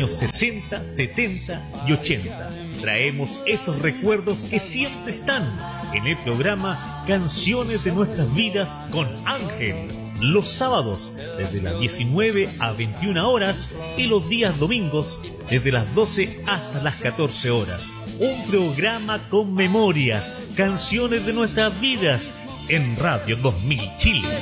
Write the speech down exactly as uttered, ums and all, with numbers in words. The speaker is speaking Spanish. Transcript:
años sesenta, setenta y ochenta. Traemos esos recuerdos que siempre están en el programa Canciones de Nuestras Vidas con Ángel. Los sábados desde las diecinueve a veintiuna horas y los días domingos desde las doce hasta las catorce horas. Un programa con memorias, canciones de nuestras vidas en Radio dos mil Chile.